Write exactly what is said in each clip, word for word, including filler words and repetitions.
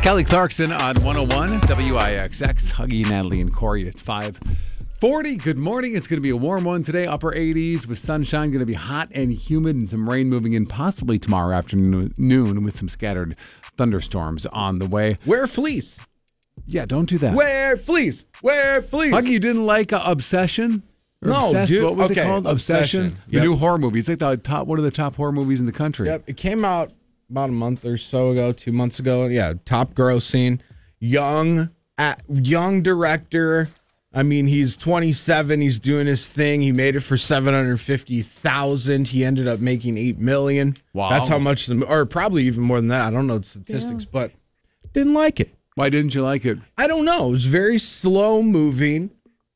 Kelly Clarkson on one oh one W I X X. Huggy, Natalie, and Corey. It's five forty. Good morning. It's going to be a warm one today. Upper eighties with sunshine. Going to be hot and humid and some rain moving in possibly tomorrow afternoon with some scattered thunderstorms on the way. Wear fleece. Yeah, don't do that. Wear fleece. Wear fleece. Huggy, you didn't like uh, Obsession? Or No, Obsessed? dude. What was Okay, it called? Obsession. Obsession. The Yep. new horror movie. It's like the top, one of the top horror movies in the country. Yep, it came out about a month or so ago, two months ago. Yeah, top grossing, young, uh, young director. I mean, he's twenty-seven. He's doing his thing. He made it for seven hundred fifty thousand. He ended up making eight million. Wow, that's how much, the, or probably even more than that. I don't know the statistics, yeah. But didn't like it. Why didn't you like it? I don't know. It was very slow moving.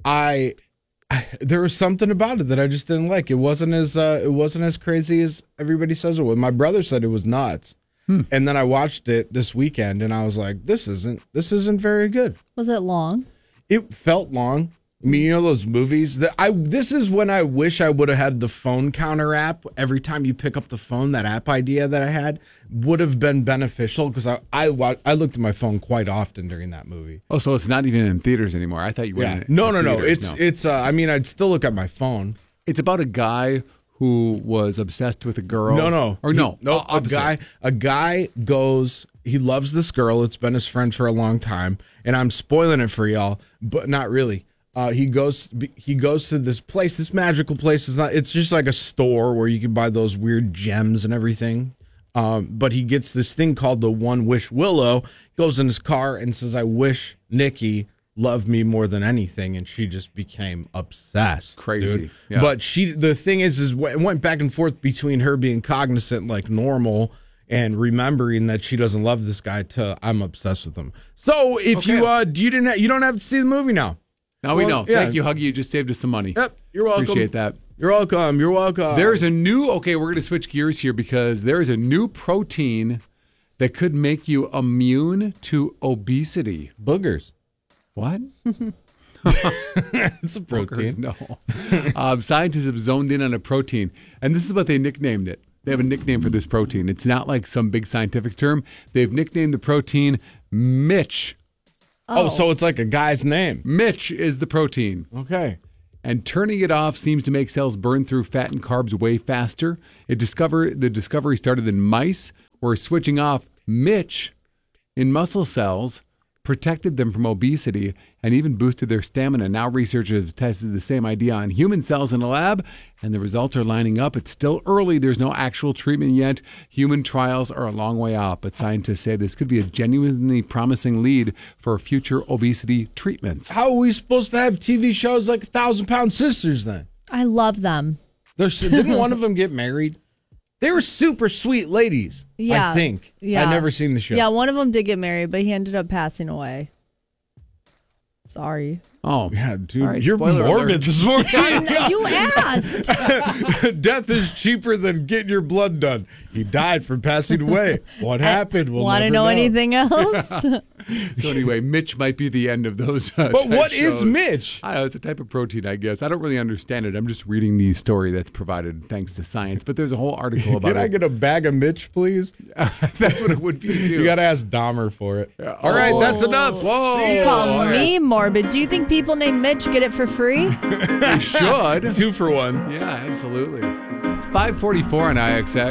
I. I, there was something about it that I just didn't like. It wasn't as uh, it wasn't as crazy as everybody says it was. My brother said it was nuts, hmm. and then I watched it this weekend, and I was like, "This isn't this isn't very good." Was it long? It felt long. I mean, you know those movies that I. This is when I wish I would have had the phone counter app. Every time you pick up the phone, that app idea that I had would have been beneficial because I I, I looked at my phone quite often during that movie. Oh, so it's not even in theaters anymore. I thought you were. Yeah. In, no, in no, no. theaters. It's no. it's. Uh, I mean, I'd still look at my phone. It's about a guy who was obsessed with a girl. No, no, or no, no. uh, A guy, a guy goes. He loves this girl. It's been his friend for a long time, and I'm spoiling it for y'all, but not really. Uh, he goes. He goes to this place. This magical place. It's not. It's just like a store where you can buy those weird gems and everything. Um, but he gets this thing called the One Wish Willow. Goes in his car and says, "I wish Nikki loved me more than anything," and she just became obsessed. Crazy. Yeah. But she. The thing is, is it went back and forth between her being cognizant, like normal, and remembering that she doesn't love this guy. To I'm obsessed with him. So if Okay. you uh, you didn't, ha- you don't have to see the movie now. Now we Well, know. yeah. Thank you, Huggy. You just saved us some money. Yep. You're welcome. Appreciate that. You're welcome. You're welcome. There's a new, okay, we're going to switch gears here because there is a new protein that could make you immune to obesity. Boogers. What? It's a protein. Boogers, no. um, scientists have zoned in on a protein, and this is what they nicknamed it. They have a nickname for this protein. It's not like some big scientific term. They've nicknamed the protein Mitch. Oh, so it's like a guy's name. Mitch is the protein. Okay. And turning it off seems to make cells burn through fat and carbs way faster. It discover the discovery started in mice, where switching off Mitch in muscle cells protected them from obesity and even boosted their stamina. Now researchers have tested the same idea on human cells in a lab, and the results are lining up. It's still early. There's no actual treatment yet. Human trials are a long way out, but scientists say this could be a genuinely promising lead for future obesity treatments. How are we supposed to have T V shows like Thousand Pound Sisters then? I love them. There's, didn't one of them get married? They were super sweet ladies, Yeah. I think. Yeah. I've never seen the show. Yeah, one of them did get married, but he ended up passing away. Sorry. Oh, Yeah, dude, All right, you're spoiler morbid alert. this morning. You asked. Death is cheaper than getting your blood done. He died from passing away. What happened? We'll Want to never know, anything else? So anyway, Mitch might be the end of those. Uh, But type what is shows. Mitch? I don't know, it's a type of protein, I guess. I don't really understand it. I'm just reading the story that's provided thanks to science. But there's a whole article about Can I it. get a bag of Mitch, please? That's what it would be, too. You got to ask Dahmer for it. All right, that's enough. Whoa. Call me morbid. Do you think people named Mitch get it for free? They should. Two for one. Yeah, absolutely. It's five forty-four on I X X.